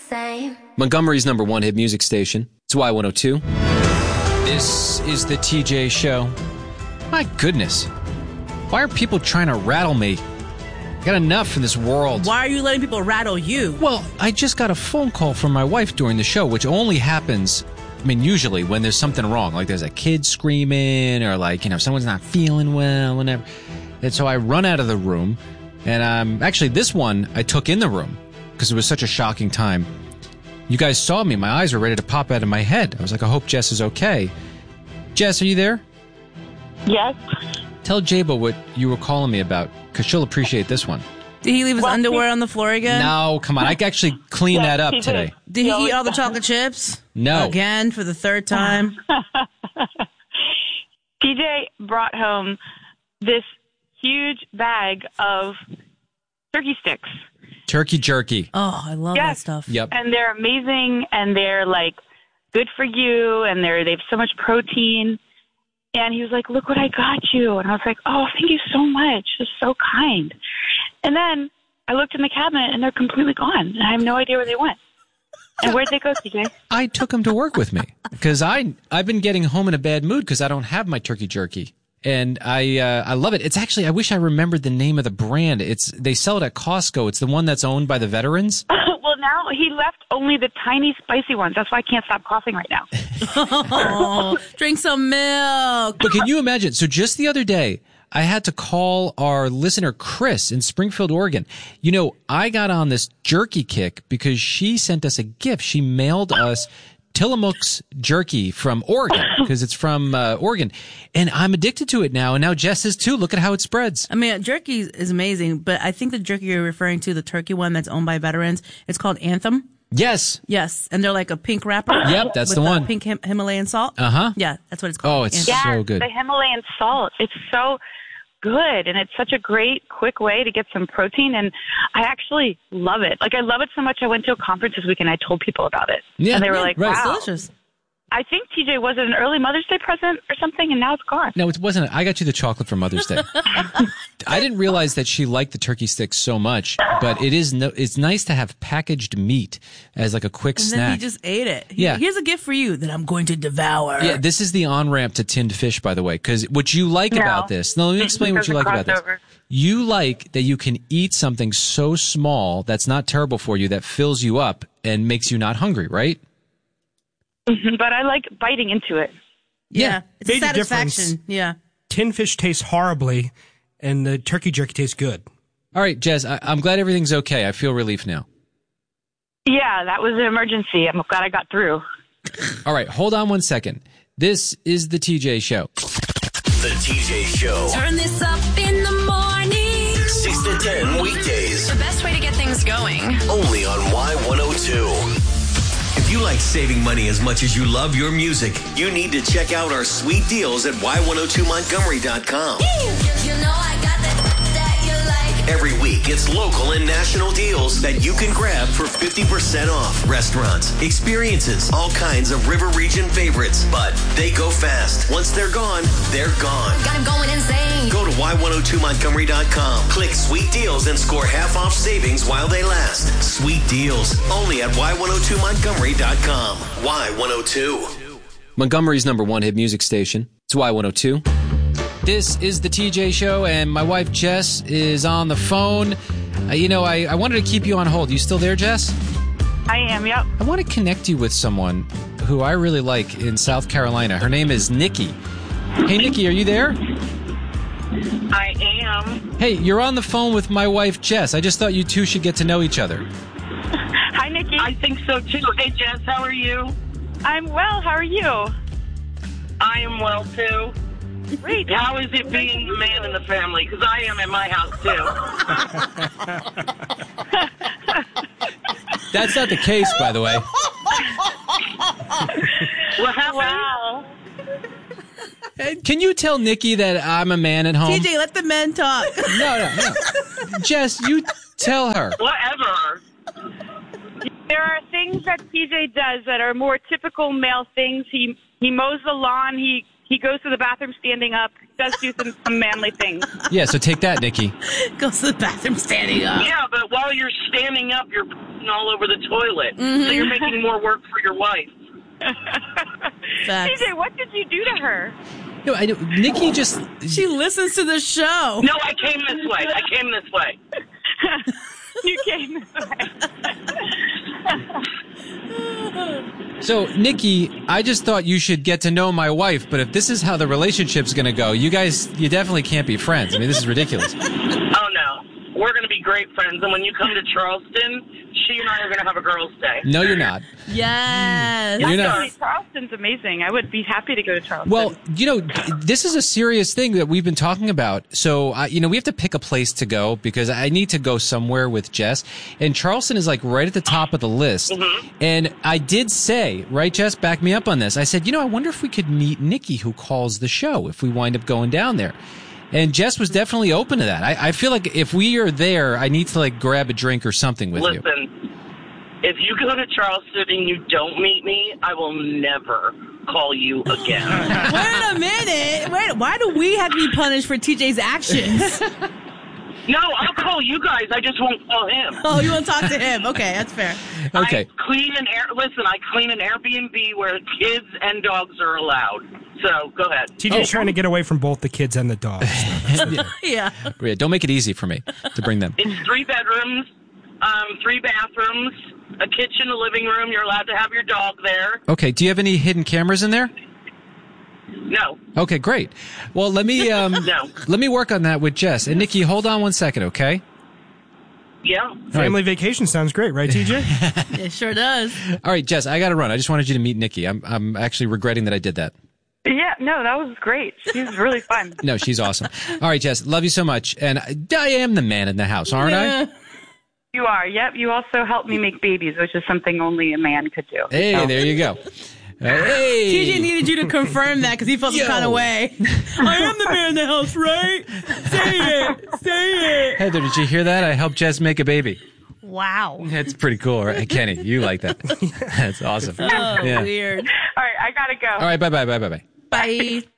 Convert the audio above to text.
same. Montgomery's #1 hit music station. It's Y102. This is the TJ Show. My goodness. Why are people trying to rattle me? I got enough in this world. Why are you letting people rattle you? Well, I just got a phone call from my wife during the show, which only happens, usually when there's something wrong. Like there's a kid screaming or someone's not feeling well, whatever. And so I run out of the room. And actually, this one I took in the room because it was such a shocking time. You guys saw me. My eyes were ready to pop out of my head. I was like, I hope Jess is okay. Jess, are you there? Yes. Tell Jabo what you were calling me about, because she'll appreciate this one. Did he leave his underwear on the floor again? No, come on. I actually cleaned that up today. Did he eat all the chocolate chips? No. Again, for the third time? TJ brought home this huge bag of turkey sticks. Turkey jerky. Oh, I love that stuff. Yep. And they're amazing, and they're, good for you, and they have so much protein. And he was like, look what I got you. And I was like, oh, thank you so much. It's so kind. And then I looked in the cabinet, and they're completely gone. And I have no idea where they went. And where'd they go, TJ? I took them to work with me because I've been getting home in a bad mood because I don't have my turkey jerky. And I love it. It's actually, I wish I remembered the name of the brand. They sell it at Costco. It's the one that's owned by the veterans. Well, now he left only the tiny spicy ones. That's why I can't stop coughing right now. Oh, drink some milk. But can you imagine? So just the other day, I had to call our listener, Chris, in Springfield, Oregon. I got on this jerky kick because she sent us a gift. She mailed us Tillamook's jerky from Oregon because it's from Oregon. And I'm addicted to it now. And now Jess is too. Look at how it spreads. Jerky is amazing, but I think the jerky you're referring to, the turkey one that's owned by veterans, it's called Anthem. Yes. Yes. And they're like a pink wrapper. Yep, that's the one. Pink Himalayan salt. Uh-huh. Yeah, that's what it's called. Oh, it's Anthem. so good. The Himalayan salt. It's so good, and it's such a great, quick way to get some protein, and I actually love it. I love it so much I went to a conference this week, and I told people about it. Yeah, and they were like, right. wow. It's delicious. I think, TJ, was it an early Mother's Day present or something, and now it's gone? No, it wasn't. I got you the chocolate for Mother's Day. I didn't realize that she liked the turkey sticks so much, but it's nice to have packaged meat as a quick and snack. And then he just ate it. Yeah. Here's a gift for you that I'm going to devour. Yeah, this is the on-ramp to tinned fish, by the way, because what you like about this... No, let me explain what you like about this. You like that you can eat something so small that's not terrible for you, that fills you up and makes you not hungry, right? But I like biting into it. Yeah. It's a Big satisfaction. difference. Yeah. Tin fish tastes horribly, and the turkey jerky tastes good. All right, Jez, I'm glad everything's okay. I feel relief now. Yeah, that was an emergency. I'm glad I got through. All right, hold on one second. This is the TJ Show. The TJ Show. Turn this up in the morning. 6 to 10 weekdays. The best way to get things going. Only on Y102. If you like saving money as much as you love your music, you need to check out our sweet deals at Y102Montgomery.com. You know I got that you like. Every week, it's local and national deals that you can grab for 50% off. Restaurants, experiences, all kinds of River Region favorites. But they go fast. Once they're gone, they're gone. Got him going insane. Go to Y102Montgomery.com. Click Sweet Deals and score half off savings while they last. Sweet Deals. Only at Y102Montgomery.com. Y102. Montgomery's #1 hit music station. It's Y102. This is the TJ Show, and my wife Jess is on the phone. I wanted to keep you on hold. You still there, Jess? I am, yep. I want to connect you with someone who I really like in South Carolina. Her name is Nikki. Hey, Nikki, are you there? I am. Hey, you're on the phone with my wife Jess. I just thought you two should get to know each other. Hi, Nikki. I think so, too. Hey, Jess, how are you? I'm well. How are you? I am well, too. Great. How is it being the man in the family? Because I am in my house, too. That's not the case, by the way. What happened? Wow. Can you tell Nikki that I'm a man at home? TJ, let the men talk. No. Jess, you tell her. Whatever. There are things that TJ does that are more typical male things. He mows the lawn. He goes to the bathroom standing up. Does do some manly things. Yeah, so take that, Nikki. Goes to the bathroom standing up. Yeah, but while you're standing up, you're and all over the toilet. So you're making more work for your wife. Facts. TJ, what did you do to her? No, I know. Nikki just. She listens to the show. No, I came this way. You came this way. So, Nikki, I just thought you should get to know my wife, but if this is how the relationship's going to go, you definitely can't be friends. I mean, this is ridiculous. Oh, no. We're going to be great friends. And when you come to Charleston, she and I are going to have a girls' day. No, you're not. Yes. You're not. Actually, Charleston's amazing. I would be happy to go to Charleston. Well, this is a serious thing that we've been talking about. So, we have to pick a place to go because I need to go somewhere with Jess. And Charleston is like right at the top of the list. Mm-hmm. And I did say, right, Jess, back me up on this. I said, I wonder if we could meet Nikki, who calls the show, if we wind up going down there. And Jess was definitely open to that. I feel like if we are there, I need to grab a drink or something with you. Listen, if you go to Charleston and you don't meet me, I will never call you again. Wait a minute. Why do we have to be punished for TJ's actions? No, I'll call you guys. I just won't call him. Oh, you want to talk to him? Okay, that's fair. Okay. I clean an Airbnb where kids and dogs are allowed. So, go ahead. TJ's trying to get away from both the kids and the dogs. Yeah. Yeah, don't make it easy for me to bring them. It's 3 bedrooms, 3 bathrooms, a kitchen, a living room. You're allowed to have your dog there. Okay, do you have any hidden cameras in there? No. Okay, great. Well, let me let me work on that with Jess. And Nikki, hold on one second, okay? Yeah. Family vacation sounds great, right, TJ? It sure does. All right, Jess, I got to run. I just wanted you to meet Nikki. I'm actually regretting that I did that. Yeah, no, that was great. She was really fun. No, she's awesome. All right, Jess, love you so much. And I am the man in the house, aren't I? You are. Yep. You also helped me make babies, which is something only a man could do. Hey, So. there you go. Hey. TJ needed you to confirm that because he felt some kind of way. I am the man in the house, right? Say it. Heather, did you hear that? I helped Jess make a baby. Wow. That's pretty cool, right? Kenny, you like that. That's awesome. Oh, Yeah. weird. All right, I gotta go. All right, bye. Bye.